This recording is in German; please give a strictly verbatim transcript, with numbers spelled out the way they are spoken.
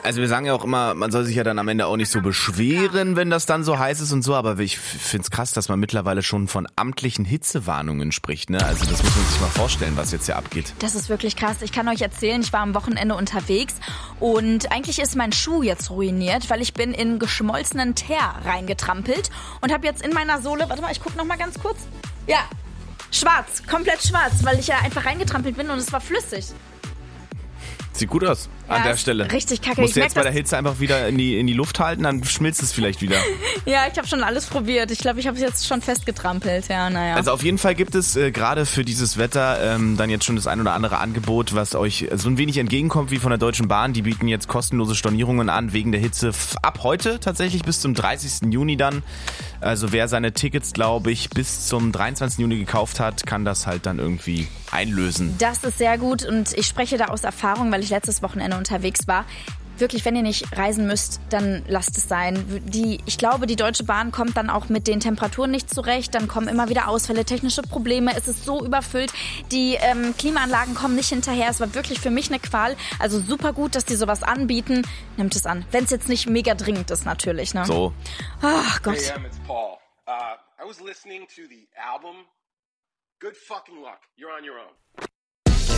Also wir sagen ja auch immer, man soll sich ja dann am Ende auch nicht so beschweren, wenn das dann so heiß ist und so, aber ich find's krass, dass man mittlerweile schon von amtlichen Hitzewarnungen spricht, ne? Also das muss man sich mal vorstellen, was jetzt hier abgeht. Das ist wirklich krass. Ich kann euch erzählen, ich war am Wochenende unterwegs und eigentlich ist mein Schuh jetzt ruiniert, weil ich bin in geschmolzenen Teer reingetrampelt und habe jetzt in meiner Sohle, warte mal, ich guck noch mal ganz kurz. Ja, schwarz, komplett schwarz, weil ich ja einfach reingetrampelt bin und es war flüssig. Sieht gut aus an ja, der Stelle. Richtig kacke. Musst du ich jetzt bei merk, der Hitze einfach wieder in die, in die Luft halten, dann schmilzt es vielleicht wieder. Ja, ich habe schon alles probiert. Ich glaube, ich habe es jetzt schon festgetrampelt. Ja, naja. Also auf jeden Fall gibt es äh, gerade für dieses Wetter ähm, dann jetzt schon das ein oder andere Angebot, was euch so ein wenig entgegenkommt wie von der Deutschen Bahn. Die bieten jetzt kostenlose Stornierungen an wegen der Hitze f- ab heute tatsächlich bis zum dreißigsten Juni dann. Also wer seine Tickets, glaube ich, bis zum dreiundzwanzigsten Juni gekauft hat, kann das halt dann irgendwie einlösen. Das ist sehr gut und ich spreche da aus Erfahrung, weil ich letztes Wochenende unterwegs war. Wirklich, wenn ihr nicht reisen müsst, dann lasst es sein. Die, ich glaube, die Deutsche Bahn kommt dann auch mit den Temperaturen nicht zurecht. Dann kommen immer wieder Ausfälle, technische Probleme. Es ist so überfüllt. Die ähm, Klimaanlagen kommen nicht hinterher. Es war wirklich für mich eine Qual. Also super gut, dass die sowas anbieten. Nimmt es an. Wenn es jetzt nicht mega dringend ist, natürlich. Ne? So. Ach Gott. Hey, um, it's Paul. Uh, I was listening to the album. Good fucking luck. You're on your own.